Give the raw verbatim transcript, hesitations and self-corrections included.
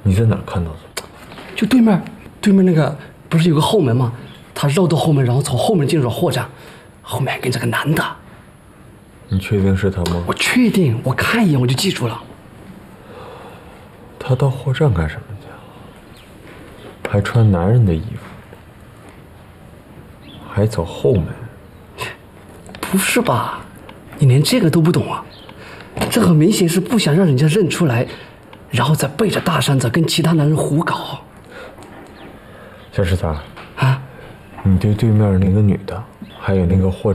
你在哪儿看到的？ 就对面，对面那个不是有个后门吗？他绕到后门，然后从后门进入了货站，后面还跟着个男的。 你确定是他吗？ 我确定，我看一眼我就记住了。 他到货站干什么去？还穿男人的衣服，还走后门？ 不是吧？你连这个都不懂啊？这很明显是不想让人家认出来，然后再背着大山子跟其他男人胡搞。 小石子啊， 你对对面那个女的，还有那个货